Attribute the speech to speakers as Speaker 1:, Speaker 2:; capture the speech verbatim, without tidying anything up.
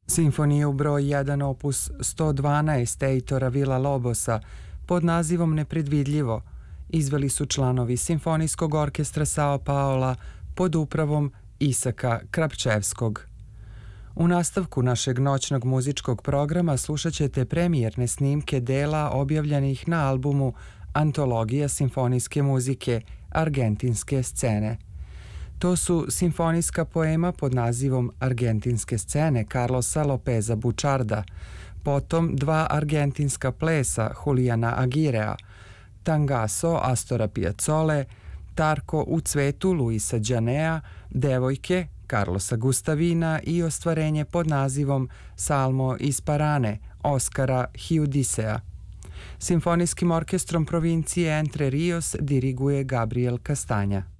Speaker 1: Simfoniju broj jedan opus sto dvanaest Eitora Villa-Lobosa pod nazivom Nepredvidljivo izveli su članovi Simfonijskog orkestra Sao Paola pod upravom Isaka Krapčevskog. U nastavku našeg noćnog muzičkog programa slušat ćete premijerne snimke dela objavljenih na albumu Antologija simfonijske muzike Argentinske scene. To su simfonijska poema pod nazivom Argentinske scene Carlosa Lopeza Bučarda, potom dva argentinska plesa Julijana Agirea, Tangaso Astora Piazzole, Tarko u cvetu Luisa Đanea, Devojke Carlosa Gustavina i ostvarenje pod nazivom Salmo iz Parane Oskara Hiudisea. Simfonijskim orkestrom provincije Entre Rios diriguje Gabriel Castanja.